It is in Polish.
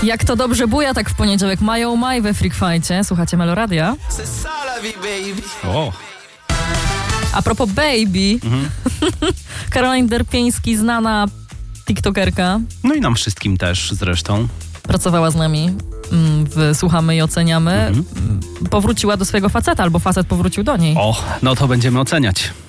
Jak to dobrze buja tak w poniedziałek. Mają maj we Freak Fight'cie. Słuchacie Meloradia. O. A propos baby, Caroline Derpieński, znana tiktokerka, No i nam wszystkim też zresztą. pracowała z nami w Słuchamy i Oceniamy. Powróciła do swojego faceta, albo facet powrócił do niej. O, no to będziemy oceniać.